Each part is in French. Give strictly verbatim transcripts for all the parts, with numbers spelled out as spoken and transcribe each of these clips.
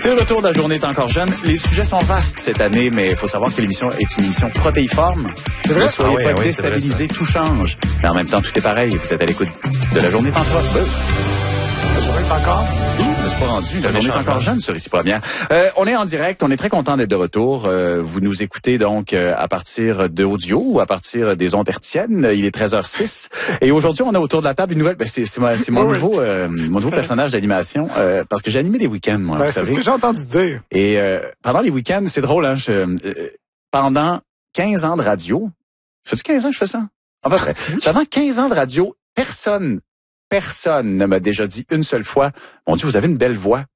C'est le retour de la journée est encore jeune. Les sujets sont vastes cette année, mais il faut savoir que l'émission est une émission protéiforme. C'est vrai? Ne soyez ah oui, pas oui, déstabilisés, tout change. Mais en même temps, tout est pareil. Vous êtes à l'écoute de la journée est encore jeune. La journée est encore... Je ne suis pas rendu. La journée est encore jeune sur Ici Première. Euh, on est en direct. On est très content d'être de retour. Euh, vous nous écoutez donc euh, à partir d'audio ou à partir des ondes hertziennes. Il est treize heures six. Et aujourd'hui, on a autour de la table une nouvelle... Ben, c'est, c'est, ma, c'est mon oui, nouveau, euh, mon nouveau personnage d'animation. Euh, parce que j'ai animé des week-ends, moi. Ben, vous c'est savez. ce que j'ai entendu dire. Et euh, pendant les week-ends, c'est drôle, hein. Je, euh, pendant quinze ans de radio... Fais-tu quinze ans que je fais ça? En peu près. Pendant quinze ans de radio, personne... Personne ne m'a déjà dit une seule fois, mon Dieu, vous avez une belle voix.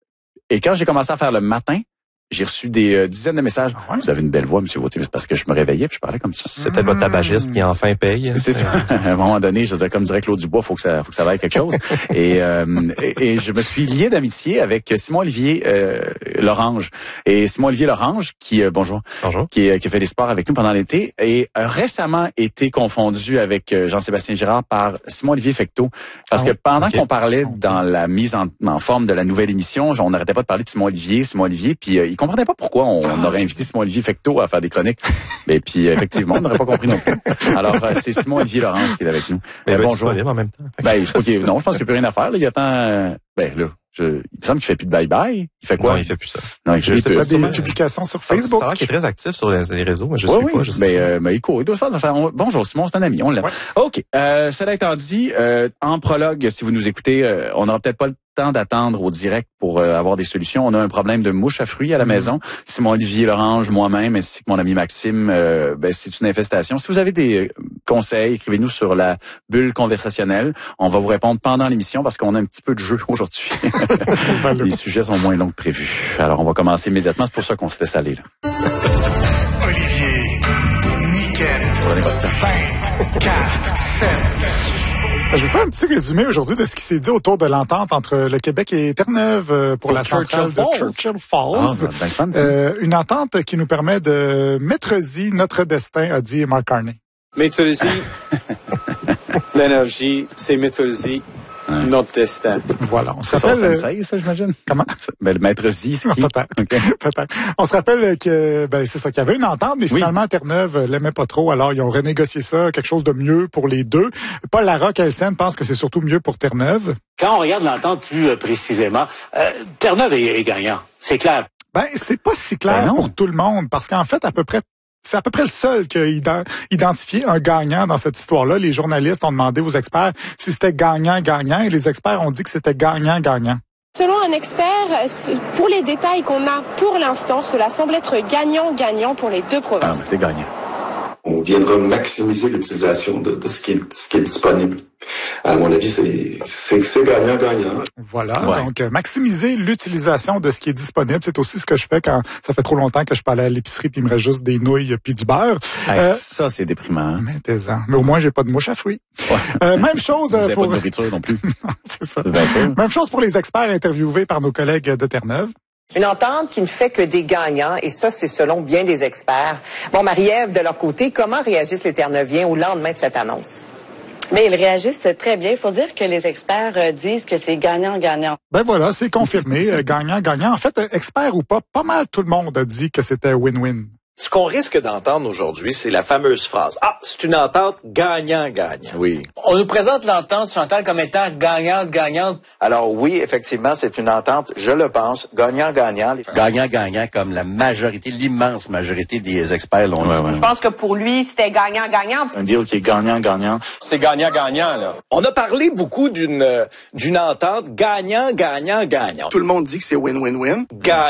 Et quand j'ai commencé à faire le matin, j'ai reçu des euh, dizaines de messages. Ah ouais? Vous avez une belle voix, Monsieur Vautier, parce que je me réveillais puis je parlais comme ça. C'est peut-être votre tabagisme qui enfin paye. C'est ça. À un moment donné, je disais, comme dirait Claude Dubois, faut que ça, faut que ça vaille quelque chose. et, euh, et, et je me suis lié d'amitié avec Simon-Olivier euh, Lorange. Et Simon-Olivier Lorange, qui, euh, bonjour, bonjour. Qui, euh, qui a fait des sports avec nous pendant l'été, et a récemment été confondu avec euh, Jean-Sébastien Girard par Simon-Olivier Fecteau. Parce ah, que pendant okay. qu'on parlait dans la mise en, en forme de la nouvelle émission, on n'arrêtait pas de parler de Simon-Olivier, Simon-Olivier, puis euh, il comprenait pas pourquoi on On aurait invité Simon-Olivier Fecteau à faire des chroniques. Et puis, effectivement, on n'aurait pas compris non plus. Alors, euh, c'est Simon-Olivier Lorange qui est avec nous. Mais euh, bonjour. En même temps. Ben, okay, non, je pense qu'il n'y a plus rien à faire. Là. Il attend... Euh, ben, là, je, il me semble qu'il fait plus de bye-bye. Il fait quoi? Non, il fait plus ça. Non, il fait, il fait des comment... publications sur Facebook. Ça a l'air qu'il est très actif sur les, les réseaux, mais je oui, suis oui. pas. Je sais ben, pas. Euh, ben, il court. Il doit se faire des affaires. On... Bonjour, Simon, c'est un ami. On l'aime. Ouais. OK. Euh, cela étant dit, euh, en prologue, si vous nous écoutez, euh, on n'aura peut-être pas le temps d'attendre au direct pour euh, avoir des solutions. On a un problème de mouche à fruits à la mmh. maison. Simon-Olivier Lorange, moi-même, ainsi que mon ami Maxime, euh, ben, c'est une infestation. Si vous avez des conseils, écrivez-nous sur la bulle conversationnelle. On va vous répondre pendant l'émission parce qu'on a un petit peu de jeu aujourd'hui. Les sujets sont moins longs que prévu. Alors, on va commencer immédiatement. C'est pour ça qu'on se laisse aller. Là. Olivier, nickel. Prenez votre temps. cinq, quatre, sept. Je vais faire un petit résumé aujourd'hui de ce qui s'est dit autour de l'entente entre le Québec et Terre-Neuve pour, pour la centrale de Churchill Falls. Ah, ben, ben, euh, une entente qui nous permet de maîtriser notre destin, a dit Mark Carney. Maîtriser l'énergie, c'est maîtriser ouais. notre destin. Voilà. On se c'est rappelle. Son sensei, ça, j'imagine. Comment? Ben, le maître Z, c'est qui? Peut-être. Okay. Peut-être. On se rappelle que, ben, c'est ça, qu'il y avait une entente, mais finalement, oui. Terre-Neuve l'aimait pas trop. Alors, ils ont renégocié ça, quelque chose de mieux pour les deux. Paul Larocque, L C N, pense que c'est surtout mieux pour Terre-Neuve. Quand on regarde l'entente plus euh, précisément, euh, Terre-Neuve est, est gagnant. C'est clair. Ben, c'est pas si clair ben pour tout le monde, parce qu'en fait, à peu près c'est à peu près le seul qui a identifié un gagnant dans cette histoire-là. Les journalistes ont demandé aux experts si c'était gagnant-gagnant et les experts ont dit que c'était gagnant-gagnant. Selon un expert, pour les détails qu'on a pour l'instant, cela semble être gagnant-gagnant pour les deux provinces. Ah, c'est gagnant. On viendra maximiser l'utilisation de, de ce, qui est, ce qui est disponible. À mon avis, c'est, c'est, c'est gagnant-gagnant. Voilà, ouais. donc maximiser l'utilisation de ce qui est disponible, c'est aussi ce que je fais quand ça fait trop longtemps que je peux aller à l'épicerie puis il me reste juste des nouilles puis du beurre. Hey, euh, ça, c'est déprimant. Mais t'es-en. Mais au moins, j'ai pas de mouche à fruits. Ouais. Euh, même chose Vous avez pour... pas de nourriture non plus. Non, c'est ça. C'est même chose pour les experts interviewés par nos collègues de Terre-Neuve. Une entente qui ne fait que des gagnants, et ça, c'est selon bien des experts. Bon, Marie-Ève, de leur côté, comment réagissent les Terre-Neuviens au lendemain de cette annonce? Mais ils réagissent très bien. Il faut dire que les experts euh, disent que c'est gagnant-gagnant. Ben voilà, c'est confirmé, euh, gagnant-gagnant. En fait, euh, expert ou pas, pas mal tout le monde a dit que c'était win-win. Ce qu'on risque d'entendre aujourd'hui, c'est la fameuse phrase. Ah, c'est une entente gagnant-gagnant. Oui. On nous présente l'entente Chantal comme étant gagnante-gagnante. Alors oui, effectivement, c'est une entente, je le pense, gagnant-gagnant. Gagnant-gagnant comme la majorité, l'immense majorité des experts l'ont ouais, dit. Ouais. Je pense que pour lui, c'était gagnant-gagnant. Un deal qui est gagnant-gagnant. C'est gagnant-gagnant, là. On a parlé beaucoup d'une euh, d'une entente gagnant-gagnant-gagnant. Tout le monde dit que c'est win-win-win.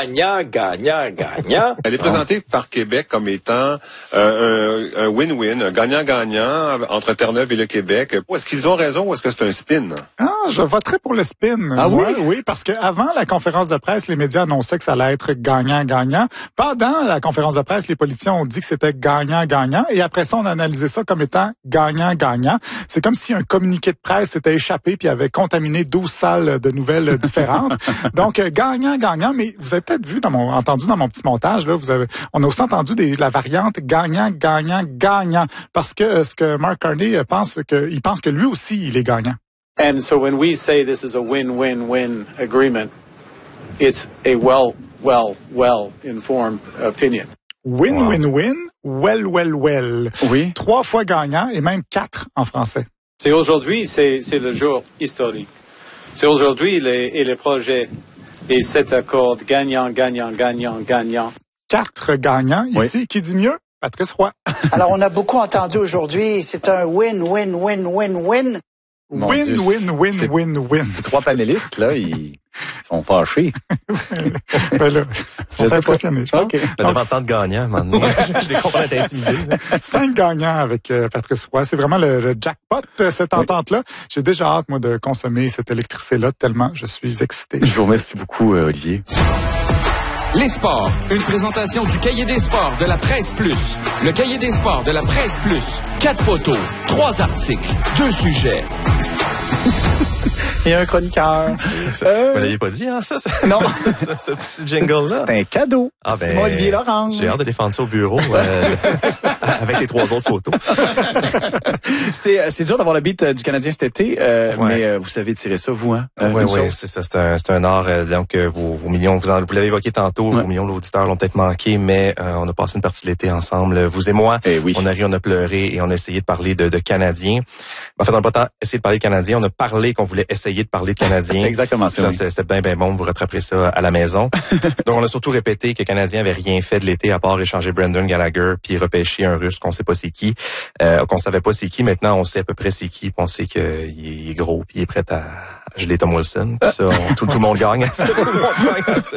Gagnant-gagnant-gagnant. Elle est présentée par Québec comme étant euh, un, un win-win, un gagnant-gagnant entre Terre-Neuve et le Québec. Est-ce qu'ils ont raison ou est-ce que c'est un spin? Ah, je voterais pour le spin. Ah oui? Ouais, oui, parce qu'avant la conférence de presse, les médias annonçaient que ça allait être gagnant-gagnant. Pendant la conférence de presse, les politiciens ont dit que c'était gagnant-gagnant. Et après ça, on a analysé ça comme étant gagnant-gagnant. C'est comme si un communiqué de presse s'était échappé puis avait contaminé douze salles de nouvelles différentes. Donc, gagnant-gagnant. Mais vous avez peut-être vu, dans mon, entendu dans mon petit montage, là, vous avez, on a aussi entendu des, la variante gagnant-gagnant-gagnant. Parce que euh, ce que Mark Carney pense, que, il pense que lui aussi, il est gagnant. And so when we say this is a win-win-win agreement, it's a well, well, well informed opinion. Win, wow. win, win, well, well, well. Oui. Trois fois gagnant et même quatre en français. C'est aujourd'hui, c'est, c'est le jour historique. C'est aujourd'hui les, et les projets et cet accord gagnant, gagnant, gagnant, gagnant. Quatre gagnants ici. Oui. Qui dit mieux? Patrice Roy. Alors, on a beaucoup entendu aujourd'hui. C'est un win, win, win, win, win. Mon win, Dieu, win, win, c'est, win, win. Ces trois panélistes, là, ils sont fâchés. ben là, ils sont impressionnés, je pense. Okay. Le devant tant de gagnants, maintenant. je, je les comprends être intimidés. Cinq gagnants avec euh, Patrice Roy. C'est vraiment le, le jackpot, cette entente-là. Oui. J'ai déjà hâte, moi, de consommer cette électricité-là tellement je suis excité. Je vous remercie beaucoup, euh, Olivier. Les sports, une présentation du Cahier des sports de la Presse Plus. Le Cahier des sports de la Presse Plus. Quatre photos, trois articles, deux sujets. Il y a un chroniqueur. Euh... Vous l'aviez pas dit, hein, ça? ça non. ce, ce, ce petit jingle-là. C'est un cadeau. Ah ben, Simon Olivier Lorange. J'ai hâte de défendre ça au bureau euh, avec les trois autres photos. c'est, c'est dur d'avoir le beat du Canadien cet été, euh, ouais. mais euh, vous savez tirer ça, vous, hein? Euh, oui, oui, c'est ça. C'est un, c'est un art. Euh, donc, euh, vos, vos millions, vous, en, vous l'avez évoqué tantôt, ouais. vos millions d'auditeurs l'ont peut-être manqué, mais euh, on a passé une partie de l'été ensemble, vous et moi. Eh oui. On a ri, on a pleuré et on a essayé de parler de, de Canadiens. En fait, on n'a pas tant essayé de parler de Canadiens, on a parlé qu'on voulait essayer de parler de Canadiens. C'est exactement ça. Oui. C'était bien, bien bon. Vous rattraperez ça à la maison. Donc, on a surtout répété que les Canadiens avaient rien fait de l'été à part échanger Brendan Gallagher puis repêcher un Russe qu'on sait pas c'est qui, euh, qu'on savait pas c'est qui. Maintenant, on sait à peu près c'est qui. Puis on sait qu'il est gros puis il est prêt à geler Tom Wilson. Puis ça, on, tout, tout le monde gagne. Tout le monde gagne à ça.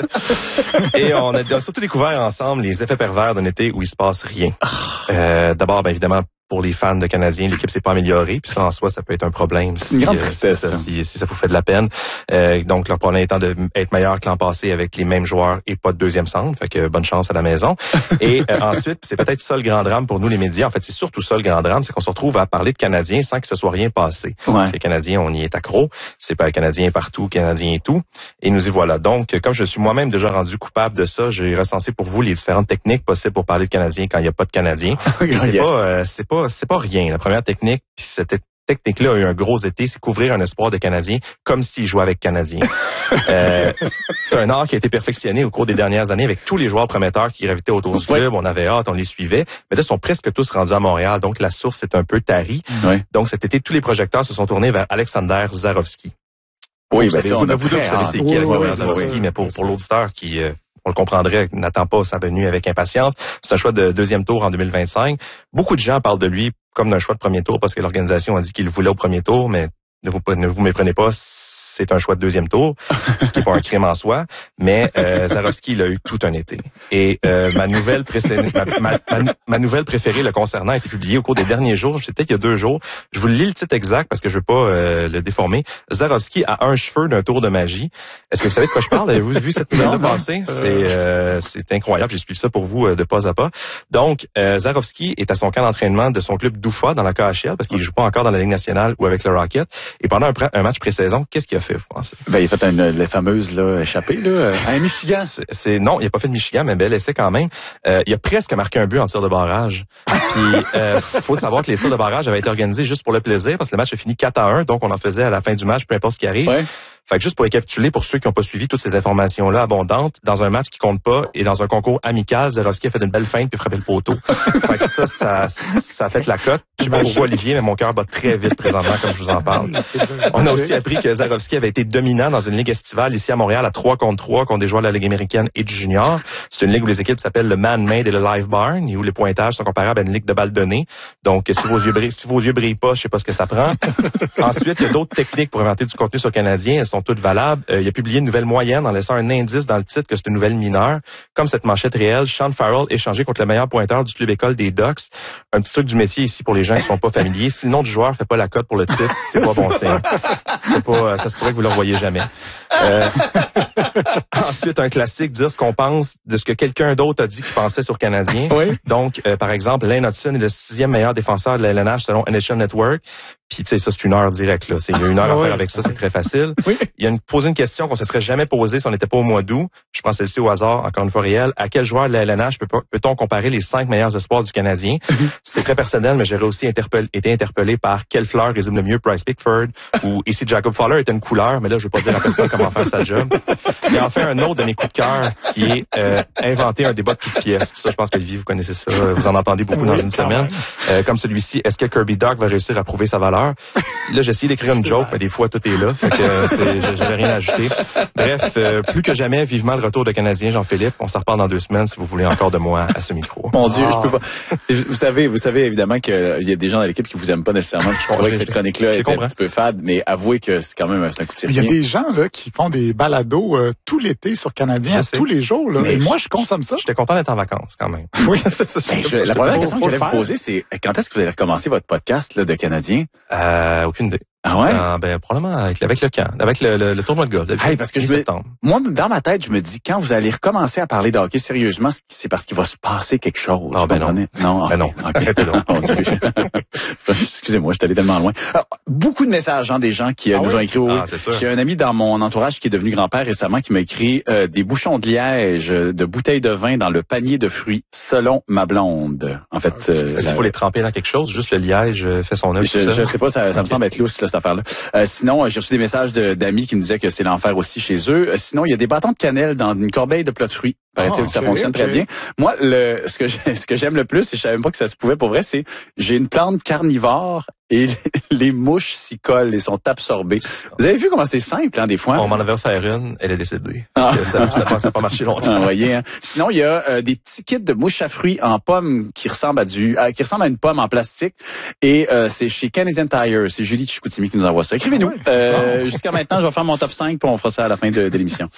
Et on a, on a surtout découvert ensemble les effets pervers d'un été où il se passe rien. Euh, d'abord, bien évidemment, pour les fans de Canadiens, l'équipe s'est pas améliorée, puis ça en soi, ça peut être un problème si, une grande euh, tristesse, si, ça, si, si ça vous fait de la peine. Euh, donc, leur problème étant d'être meilleur que l'an passé avec les mêmes joueurs et pas de deuxième centre. Fait que bonne chance à la maison. Et euh, ensuite, c'est peut-être ça le grand drame pour nous les médias. En fait, c'est surtout ça le grand drame, c'est qu'on se retrouve à parler de Canadiens sans que ce soit rien passé. Ouais. Parce que les Canadiens, on y est accro. C'est pas Canadien partout, Canadien et tout. Et nous y voilà. Donc, comme je suis moi-même déjà rendu coupable de ça, j'ai recensé pour vous les différentes techniques possibles pour parler de Canadiens quand il n'y a pas de Canadiens. c'est yes. pas, euh, c'est pas, c'est pas rien. La première technique, puis cette technique-là a eu un gros été, c'est couvrir un espoir de Canadien comme s'il jouait avec Canadiens. euh, c'est un art qui a été perfectionné au cours des dernières années avec tous les joueurs prometteurs qui gravitaient autour du club. Ouais. On avait hâte, on les suivait. Mais là, ils sont presque tous rendus à Montréal, donc la source est un peu tarie. Ouais. Donc cet été, tous les projecteurs se sont tournés vers Alexander Zarovski. Oui, vous ben savez, ça, vous, on a vous deux, vous savez c'est qui oui, Alexander oui, Zarovski, oui, mais pour, pour l'auditeur qui... Euh, on le comprendrait, n'attend pas sa venue avec impatience. C'est un choix de deuxième tour en deux mille vingt-cinq. Beaucoup de gens parlent de lui comme d'un choix de premier tour parce que l'organisation a dit qu'il le voulait au premier tour, mais ne vous, ne vous méprenez pas, c'est un choix de deuxième tour, ce qui n'est pas un crime en soi, mais euh, Zarovski, il a eu tout un été. Et euh, ma nouvelle précédée, ma, ma, ma, ma nouvelle préférée le concernant a été publiée au cours des derniers jours, c'était il y a deux jours. Je vous lis le titre exact parce que je veux pas euh, le déformer. Zarovski a un cheveu d'un tour de magie. Est-ce que vous savez de quoi je parle? Avez-vous vu cette nouvelle-là passer? C'est euh, c'est incroyable. J'ai suivi ça pour vous euh, de pas à pas. Donc, euh, Zarovski est à son camp d'entraînement de son club d'Oufa dans la K H L parce qu'il joue pas encore dans la Ligue nationale ou avec le Rocket. Et pendant un, un match pré-saison, qu'est-ce qu'il a fait, vous pensez? Ben, il a fait une, la fameuse là, échappée là, à Michigan. C'est, c'est, non, il a pas fait de Michigan, mais bel essai quand même. Euh, il a presque marqué un but en tir de barrage. Puis, euh, faut savoir que les tirs de barrage avaient été organisés juste pour le plaisir parce que le match a fini quatre à un, donc on en faisait à la fin du match, peu importe ce qui arrive. Ouais. Fait que juste pour récapituler, pour ceux qui n'ont pas suivi toutes ces informations-là abondantes, dans un match qui compte pas et dans un concours amical, Zarovski a fait une belle feinte puis frappé le poteau. Fait que ça, ça, ça a fait la cote. Je sais pas pour vous, Olivier, mais mon cœur bat très vite présentement comme je vous en parle. On a aussi appris que Zarovski avait été dominant dans une ligue estivale ici à Montréal à trois contre trois contre des joueurs de la Ligue américaine et du junior. C'est une ligue où les équipes s'appellent le Man-Made et le Live Barn et où les pointages sont comparables à une ligue de balles données. Donc, si vos yeux brillent, si vos yeux brillent pas, je sais pas ce que ça prend. Ensuite, il y a d'autres techniques pour inventer du contenu sur le Canadien. Elles sont toutes valables. Euh, il a publié une nouvelle moyenne en laissant un indice dans le titre que c'est une nouvelle mineure. Comme cette manchette réelle, Sean Farrell échangé contre le meilleur pointeur du club école des Ducks. Un petit truc du métier ici pour les gens qui sont pas familiers. Si le nom du joueur fait pas la cote pour le titre, c'est pas bon signe. C'est pas, ça se pourrait que vous le revoyez jamais. Euh, ensuite, un classique, dire ce qu'on pense de ce que quelqu'un d'autre a dit qu'il pensait sur Canadien. Oui. Donc, euh, par exemple, Lane Hudson est le sixième meilleur défenseur de la L N H selon N H L Network. Puis tu sais, ça c'est une heure directe là. C'est il y a une heure à faire avec ça, c'est très facile. Oui. Il y a une poser une question qu'on se serait jamais posée si on n'était pas au mois d'août. Je prends celle-ci au hasard, encore une fois réelle. À quel joueur de la L N H peut, peut-on comparer les cinq meilleurs espoirs du Canadien? C'est très personnel, mais j'aurais aussi interpellé, été interpellé par quelle fleur résume le mieux Bryce Pickford ou ici Jacob Fowler était une couleur, mais là je veux pas dire à personne comment faire sa job. Et enfin un autre de mes coups de cœur qui est euh, inventer un débat de toutes pièces. Ça, je pense que Olivier, vous connaissez ça, vous en entendez beaucoup oui, dans une semaine. Euh, comme celui-ci, est-ce que Kirby Dach va réussir à prouver sa valeur? Là, j'ai essayé d'écrire une joke, mais des fois, tout est là. Fait que c'est, j'avais rien à ajouter. Bref, euh, plus que jamais, vivement le retour de Canadien, Jean-Philippe. On s'en reparle dans deux semaines si vous voulez encore de moi à ce micro. Mon Dieu, oh. je peux pas. Vous savez, vous savez évidemment qu'il y a des gens dans l'équipe qui vous aiment pas nécessairement. Je crois que cette chronique-là est un petit peu fade, mais avouez que c'est quand même c'est un coup de tir. Il y a des gens là qui font des balados euh, tout l'été sur Canadien, tous les jours. Là. Et moi, je consomme ça. J'étais content d'être en vacances quand même. Oui. Ben, je, la première question que j'allais vous poser, c'est quand est-ce que vous allez recommencer votre podcast là, de Canadien? Euh, aucune idée. Ah ouais? Euh, ben probablement avec, avec le camp, avec le, le, le tournoi de golf. Hey, parce que je me, moi, dans ma tête, je me dis quand vous allez recommencer à parler de hockey sérieusement, c'est parce qu'il va se passer quelque chose. Ah ben non, non, ben non. Okay. Excusez-moi, je suis allé tellement loin. Alors, beaucoup de messages, hein, des gens qui euh, ah nous oui? ont écrit. Ah, c'est sûr. J'ai un ami dans mon entourage qui est devenu grand-père récemment qui m'a écrit euh, des bouchons de liège, de bouteilles de vin dans le panier de fruits, selon ma blonde. En fait, okay. euh, est-ce qu'il faut les tremper dans quelque chose? Juste le liège fait son œuvre. Je, je sais pas, ça, ça me semble être lousse là, cette affaire-là. Euh, Sinon, j'ai reçu des messages de, d'amis qui me disaient que c'est l'enfer aussi chez eux. Sinon, il y a des bâtons de cannelle dans une corbeille de plats de fruits. Paraît-il oh, que ça okay, fonctionne okay. très bien. Moi, le, ce que j'ai, ce que j'aime le plus, et je savais même pas que ça se pouvait pour vrai, c'est j'ai une plante carnivore et les mouches s'y collent et sont absorbées. Vous avez vu comment c'est simple, hein, des fois? On m'en avait offert une, elle est décédée. Ah. Ça, ça, ça, ça a pas marché longtemps. Ah, voyez, hein. Sinon, il y a euh, des petits kits de mouches à fruits en pomme qui ressemblent à du, euh, qui ressemblent à une pomme en plastique. Et euh, c'est chez Canadian Tire. C'est Julie Chicoutimi qui nous envoie ça. Écrivez-nous. Ah ouais. euh, oh. Jusqu'à maintenant, je vais faire mon top cinq puis on fera ça à la fin de, de l'émission.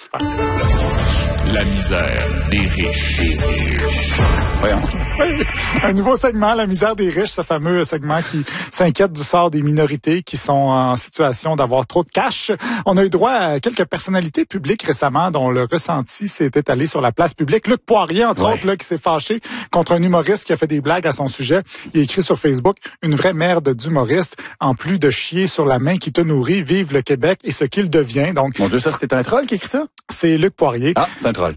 La misère des riches. Voyons. Oui, un nouveau segment, la misère des riches, ce fameux segment qui s'inquiète du sort des minorités qui sont en situation d'avoir trop de cash. On a eu droit à quelques personnalités publiques récemment dont le ressenti s'est étalé sur la place publique. Luc Poirier, entre ouais. autres, là, qui s'est fâché contre un humoriste qui a fait des blagues à son sujet. Il a écrit sur Facebook « Une vraie merde d'humoriste, en plus de chier sur la main qui te nourrit, vive le Québec et ce qu'il devient. » Donc, mon Dieu, ça, c'était un troll qui a écrit ça? C'est Luc Poirier. Ah, c'est un troll.